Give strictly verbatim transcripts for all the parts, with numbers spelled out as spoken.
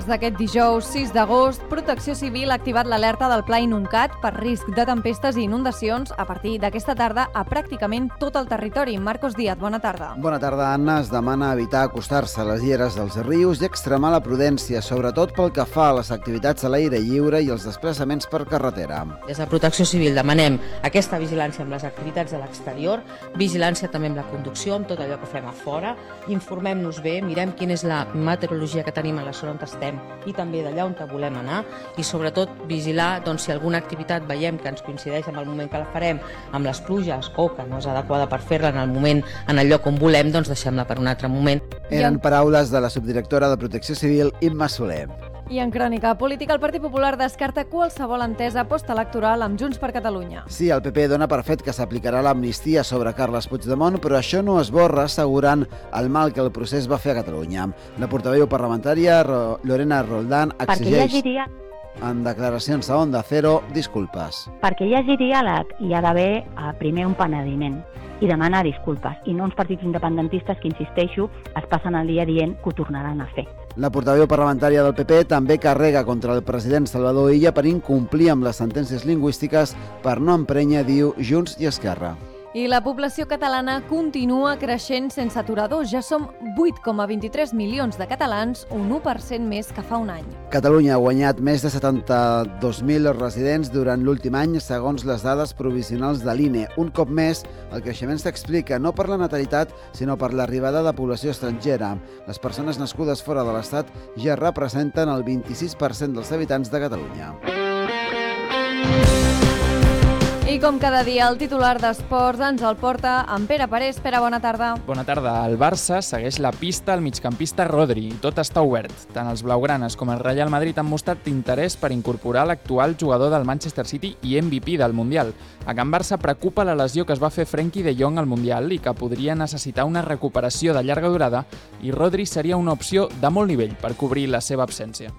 D'aquest dijous sis d'agost, Protecció Civil ha activat l'alerta del Pla Inuncat per risc de tempestes i inundacions a partir d'aquesta tarda a pràcticament tot el territori. Marcos Díaz, bona tarda. Bona tarda, Anna. Es demana evitar acostar-se a les lleres dels rius i extremar la prudència, sobretot pel que fa a les activitats a l'aire lliure i els desplaçaments per carretera. Des de Protecció Civil demanem aquesta vigilància amb les activitats de l'exterior, vigilància també amb la conducció, amb tot allò que fem a fora, informem-nos bé, mirem quina és la meteorologia que tenim a la zona on estem i també d'allà on volem anar i sobretot vigilar doncs, si alguna activitat veiem que ens coincideix amb el moment que la farem, amb les pluges o que no és adequada per fer-la en el moment, en el lloc on volem, doncs deixem-la per un altre moment. Eren paraules de la subdirectora de Protecció Civil, Imma Soler. I en crònica política, el Partit Popular descarta qualsevol entesa postelectoral amb Junts per Catalunya. Sí, el P P dona per fet que s'aplicarà l'amnistia sobre Carles Puigdemont, però això no esborra, assegurant el mal que el procés va fer a Catalunya. La portaveu parlamentària, Lorena Roldán, exigeix en declaracions a Onda Cero disculpes. Perquè hi hagi diàleg hi ha d'haver primer un penediment i demanar disculpes, i no uns partits independentistes que, insisteixo, es passen el dia dient que ho tornaran a fer. La portaveu parlamentària del P P també carrega contra el president Salvador Illa per incomplir amb les sentències lingüístiques per no emprenya, diu, Junts i Esquerra. I la població catalana continua creixent sense aturador. Ja som vuit coma vint-i-tres milions de catalans, un u per cent més que fa un any. Catalunya ha guanyat més de setanta-dos mil residents durant l'últim any, segons les dades provisionals de l'I N E. Un cop més, el creixement s'explica no per la natalitat, sinó per l'arribada de població estrangera. Les persones nascudes fora de l'Estat ja representen el vint-i-sis per cent dels habitants de Catalunya. I com cada dia, el titular d'Esports ens el porta en Pere Parés. Pere, bona tarda. Bona tarda. El Barça segueix la pista al migcampista Rodri. Tot està obert. Tant els blaugranes com el Real Madrid han mostrat interès per incorporar l'actual jugador del Manchester City i M V P del Mundial. A Can Barça preocupa la lesió que es va fer Frenkie de Jong al Mundial i que podria necessitar una recuperació de llarga durada, i Rodri seria una opció de molt nivell per cobrir la seva absència.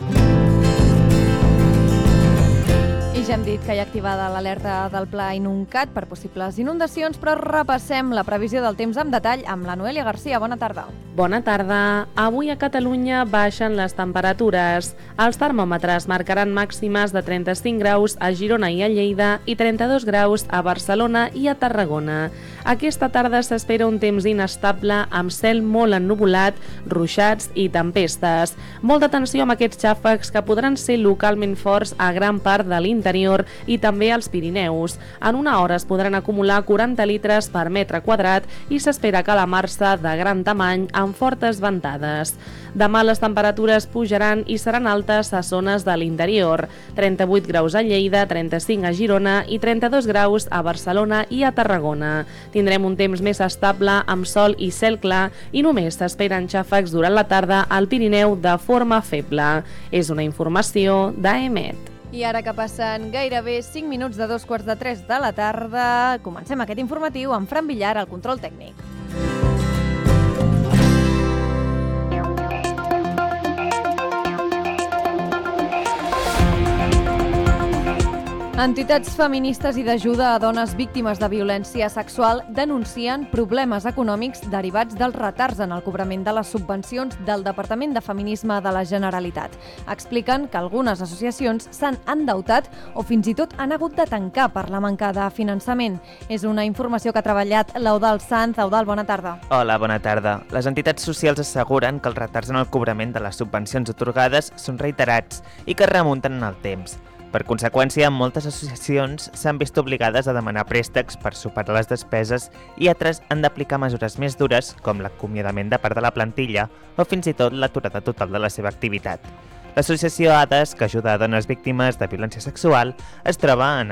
I ja hem dit que hi ha activada l'alerta del Pla Inuncat per possibles inundacions, però repassem la previsió del temps amb detall amb la Noelia Garcia. Bona tarda. Bona tarda. Avui a Catalunya baixen les temperatures. Els termòmetres marcaran màximes de trenta-cinc graus a Girona i a Lleida i trenta-dos graus a Barcelona i a Tarragona. Aquesta tarda s'espera un temps inestable amb cel molt ennuvolat, ruixats i tempestes. Molta atenció amb aquests xàfecs que podran ser localment forts a gran part de l'interior i també als Pirineus. En una hora es podran acumular quaranta litres per metre quadrat i s'espera calamar-se de gran tamany amb fortes ventades. Demà les temperatures pujaran i seran altes a zones de l'interior. trenta-vuit graus a Lleida, trenta-cinc a Girona i trenta-dos graus a Barcelona i a Tarragona. Tindrem un temps més estable amb sol i cel clar i només s'esperen xàfecs durant la tarda al Pirineu de forma feble. És una informació d'A E M E T. I ara que passen gairebé cinc minuts de dos quarts de tres de la tarda, comencem aquest informatiu amb Fran Villar al control tècnic. Entitats feministes i d'ajuda a dones víctimes de violència sexual denuncien problemes econòmics derivats dels retards en el cobrament de les subvencions del Departament de Feminisme de la Generalitat. Expliquen que algunes associacions s'han endeutat o fins i tot han hagut de tancar per la manca de finançament. És una informació que ha treballat l'Eudald Sanz. Eudald, bona tarda. Hola, bona tarda. Les entitats socials asseguren que els retards en el cobrament de les subvencions atorgades són reiterats i que remunten en el temps. Per conseqüència, moltes associacions s'han vist obligades a demanar préstecs per superar les despeses i altres han d'aplicar mesures més dures, com l'acomiadament de part de la plantilla o fins i tot l'aturada total de la seva activitat. L'associació A D E S, que ajuda a dones víctimes de violència sexual, es troba en